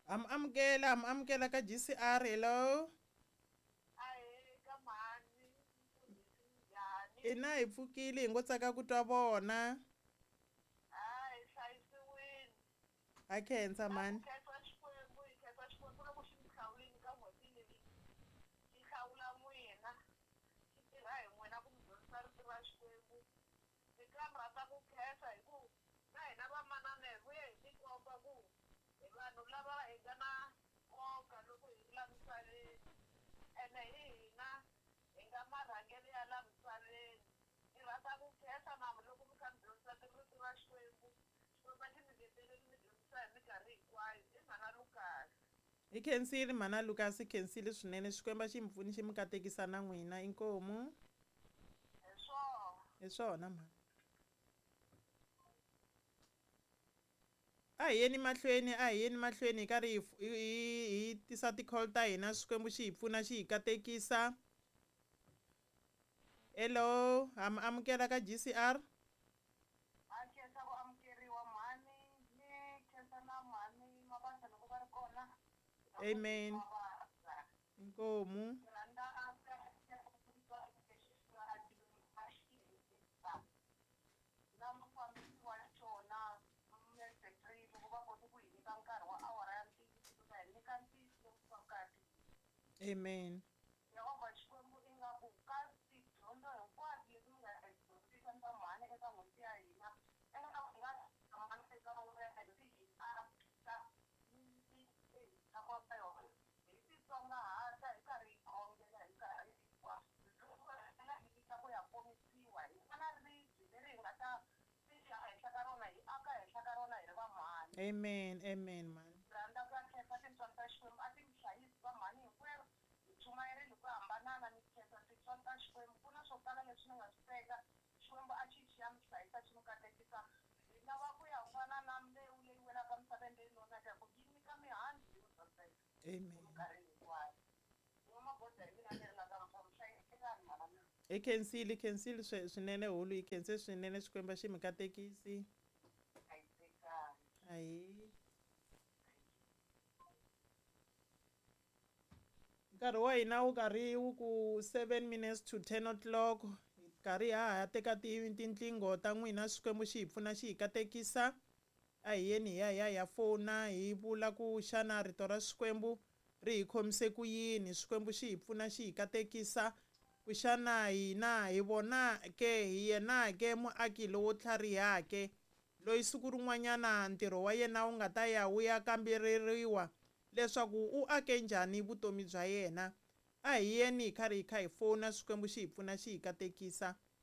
amukela ka GCR. Hello. Ahe ka mhani njhani? Ina hi pfukile hi ngo tsaka ku twa vona. Hayi hlayisiwini. Ha khensa mani. Khetsa Xikwembu hi khetsa Xikwembu loko xi mi hlawulini ka n'hweti leyi. Xi hlawula n'wina. Xi tirha hi n'wina ku mi dyondzisa rito ra Xikwembu. Hi karhata ku khensa hi ku na hina vamanana hi vuye hi tikomba ku hi vanhu lava hi nga na nkoka loko hi ri la misaveni. Ene hi hina hi nga marhangeri ya la misaveni. Hi rhandza ku khensa mama loko mi kha mi dyondzisa rito ra Xikwembu. Xikwembu xi mi ngeteleli mi dyondzisa hi minkarhi hinkwayo. I Mhana Lukas. Hi khensile Mhana Lukas, hi khensile swinene. Xikwembu xi mi pfuni xi mi katekisa na n'wina. Inkomu. Hi swona. Hi swona mhani. A hi yeni mahlweni hi karhi hi tisa ti-call ta hina. Xikwembu xi hi pfuna xi hi katekisa. Hello, ha mi amukela ka GCR. Ha khensa ku amukeriwa mhani. Ni khensa na mhani mabasa loko va ri kona. Amen. Inkomu. Ni rhandza na mufambisi wa xona secretary loko va kota ku hi nyika nkarhi wa awara ya ntiyiso ta hi nyika ntiyiso wa kahle. Amen. Jehovha Xikwembu i nga ku ka tidyondzo hinkwato leti mi nga hi dyondzisa ta mhani eka n'hweti ya hina i nga ku nga tshama eka wena hi hi ka yona hi titsongahata hi karhi hi khongela hi karhi hinkwaswo hi nyika ku ya komisiwa hi vona ribyi leri hi nga ta tiya henhla ka rona hi aka henhla ka rona hi ri va mhani. Amen mani. Rhandza ku ya khensa tintswalo ta Xikwembu a ti mi hlayisi va mhani hinkwerhu hi chumayerile ku hambanana mi khensa tintswalo ta Xikwembu ku na swo tala leswi ni nga swi teka Xikwembu a xi ya mi hlayisa xi mi katekisa hi lava ku ya fana na mbewu leyi welaka misaveni leyi nonaka ku yi nyika mihandzu yo saseka minkarhi hinkwayo. Nwa magoza hi mina leri nga ta mi hlayisekani mhana mina. Hi khensile swinene hulu, hi khense swinene. Xikwembu xi mi katekisi. Hayi. Nkarhi wa hina wu karhi wu ku 7 minutes to 10 o'clock. Hi karhi ha teka tinqingho ta n'wina. Xikwembu xi hi pfuna xi hi katekisa. A hi yeni hi ya fona hi vula ku xana rito ra Xikwembu ri hi khomise ku yini. Xikwembu xi hi pfuna xi hi katekisa ku xana hina hi vona ke hi yena ke muaki lowo tlharihake loyi siku rin'wanyana ntirho wa yena wu nga ta ya wu ya kamberiwa leswaku u ake njhani vutomi bya yena. A hi yeni hi karhi hi fona. Xikwembu xi hi pfuna xi hi katekisa.